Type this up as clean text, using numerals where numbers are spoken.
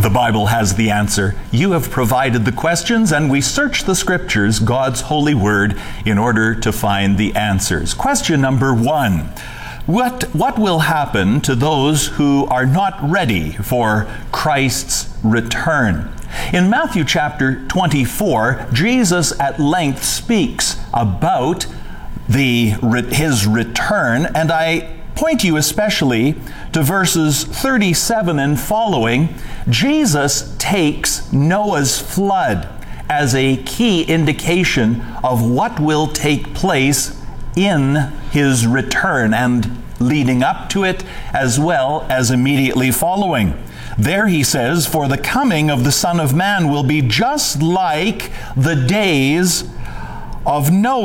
The Bible has the answer. You have provided the questions, and we search the Scriptures, God's holy word, in order to find the answers. Question number 1. What will happen to those who are not ready for Christ's return? In Matthew chapter 24, Jesus at length speaks about his return, and I point you especially to verses 37 and following. Jesus takes Noah's flood as a key indication of what will take place in his return and leading up to it, as well as immediately following. There he says, "For the coming of the Son of Man will be just like the days of Noah."